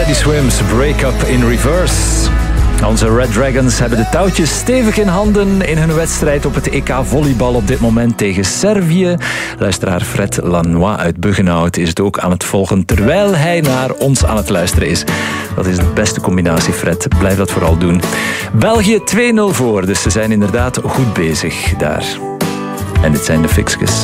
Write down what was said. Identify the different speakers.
Speaker 1: Teddy Swims, Break Up in Reverse. Onze Red Dragons hebben de touwtjes stevig in handen in hun wedstrijd op het EK volleybal op dit moment tegen Servië. Luisteraar Fred Lanois uit Buggenhout is het ook aan het volgen terwijl hij naar ons aan het luisteren is. Dat is de beste combinatie, Fred. Blijf dat vooral doen. België 2-0 voor, dus ze zijn inderdaad goed bezig daar. En dit zijn de Fixkes.